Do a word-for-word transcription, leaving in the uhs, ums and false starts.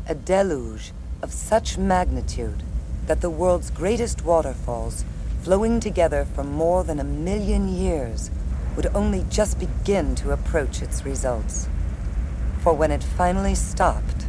A deluge of such magnitude that the world's greatest waterfalls, flowing together for more than a million years, would only just begin to approach its results. For when it finally stopped,